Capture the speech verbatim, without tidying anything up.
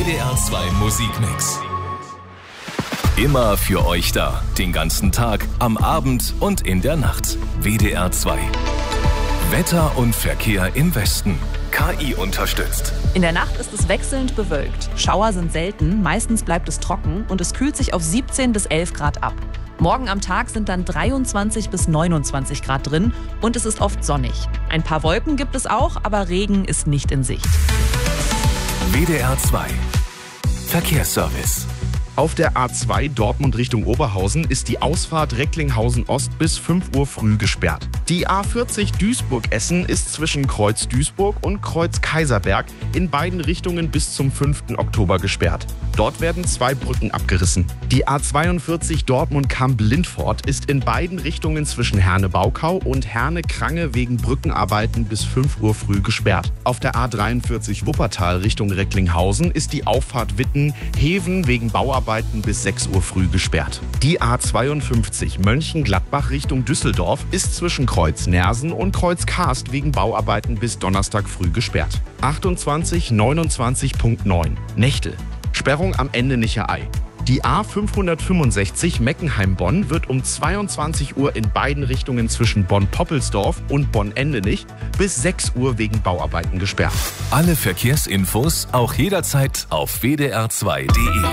D R zwei Musikmix. Immer für euch da. Den ganzen Tag, am Abend und in der Nacht. W D R zwei. Wetter und Verkehr im Westen. K I unterstützt. In der Nacht ist es wechselnd bewölkt. Schauer sind selten, meistens bleibt es trocken und es kühlt sich auf siebzehn bis elf Grad ab. Morgen am Tag sind dann dreiundzwanzig bis neunundzwanzig Grad drin und es ist oft sonnig. Ein paar Wolken gibt es auch, aber Regen ist nicht in Sicht. W D R zwei. Verkehrsservice. Auf der A zwei Dortmund Richtung Oberhausen ist die Ausfahrt Recklinghausen Ost bis fünf Uhr früh gesperrt. Die A vierzig Duisburg-Essen ist zwischen Kreuz Duisburg und Kreuz Kaiserberg in beiden Richtungen bis zum fünften Oktober gesperrt. Dort werden zwei Brücken abgerissen. Die A zweiundvierzig Dortmund-Kamp-Lindfort ist in beiden Richtungen zwischen Herne-Baukau und Herne-Krange wegen Brückenarbeiten bis fünf Uhr früh gesperrt. Auf der A dreiundvierzig Wuppertal Richtung Recklinghausen ist die Auffahrt Witten-Heven wegen Bauarbeiten bis sechs Uhr früh gesperrt. Die A zweiundfünfzig Mönchengladbach Richtung Düsseldorf ist zwischen Kreuz Nersen und Kreuz Karst wegen Bauarbeiten bis Donnerstag früh gesperrt. achtundzwanzig neunundzwanzig Punkt neun Nächte. Sperrung am Endenicher Ei. Die A fünfhundertfünfundsechzig Meckenheim-Bonn wird um zweiundzwanzig Uhr in beiden Richtungen zwischen Bonn-Poppelsdorf und Bonn-Endenich bis sechs Uhr wegen Bauarbeiten gesperrt. Alle Verkehrsinfos auch jederzeit auf w d r zwei punkt d e.